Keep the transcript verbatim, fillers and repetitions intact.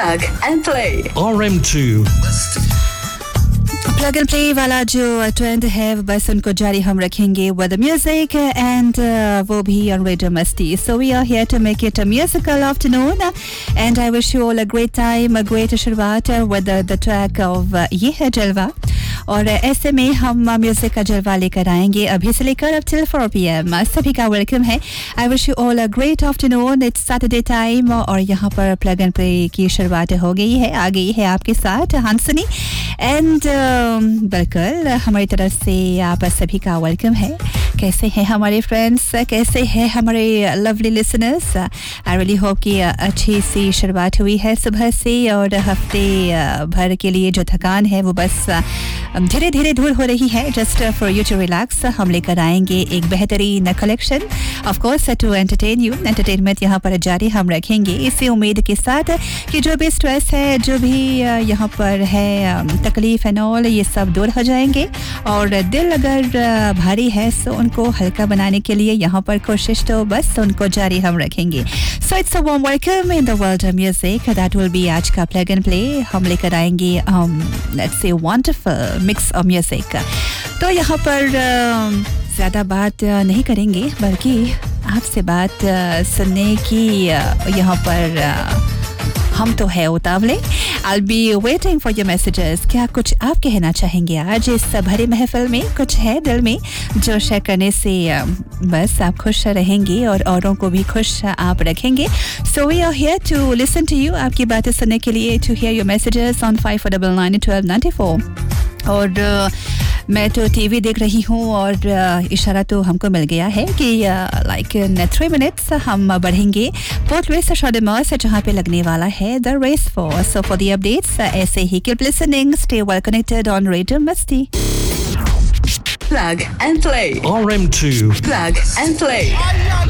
Plug and play. R M two. Plug and play वाला जो trend है बस उनको जारी हम रखेंगे विद म्यूजिक एंड वो भी ऑन रेडियो मस्ती. So we are here to make it a musical afternoon and I wish you all a great time, a great शुरुआत विद द ट्रैक ऑफ ये है जलवा. और ऐसे में हम म्यूजिक का जलवा लेकर आएंगे अभी से लेकर अब टिल फोर पी एम. सभी का वेलकम है. I wish you all a great afternoon. It's Saturday time और यहाँ पर प्लग एंड प्ले की शुरुआत हो गई है. आ गई है आपके साथ हंसनी एंड बिल्कुल हमारी तरफ से आप सभी का वेलकम है. कैसे हैं हमारे फ्रेंड्स, कैसे हैं हमारे lovely listeners. I really hope कि अच्छी सी शुरुआत हुई है सुबह से और हफ्ते भर के लिए जो थकान है वो बस धीरे धीरे दूर हो रही है. Just for you to relax हम लेकर आएंगे एक बेहतरीन collection of course to entertain you. Entertainment यहाँ पर जारी हम रखेंगे इसी उम्मीद के साथ कि जो भी स्ट्रेस है, जो भी यहाँ पर है तकलीफ एंड ऑल, ये सब दूर हो जाएंगे. और दिल अगर भारी है तो उनको हल्का बनाने के लिए यहाँ पर कोशिश तो बस उनको जारी हम रखेंगे. So it's a warm welcome in the world of music. That will be आज का प्लग एंड प्ले. हम लेकर आएंगे let's say wonderful mix of music. तो यहाँ पर ज़्यादा बात नहीं करेंगे बल्कि आपसे बात सुनने की यहाँ पर हम तो है उतावले. I'll be waiting for your messages. क्या कुछ आप कहना चाहेंगे आज इस भरे महफिल में? कुछ है दिल में जो शेयर करने से बस आप खुश रहेंगे और औरों को भी खुश आप रखेंगे. So we are here to listen to you. आपकी बातें सुनने के लिए to hear your messages on five four nine nine one two nine four. और uh, मैं तो टीवी देख रही हूँ और uh, इशारा तो हमको मिल गया है कि लाइक इन थ्री मिनट्स हम बढ़ेंगे पोर्ट लुइस शॉर्डमोर से जहाँ पे लगने वाला है the race for. So for the updates ऐसे ही keep listening, stay well connected on radio मस्ती. Plug and play. R M two. Plug and play.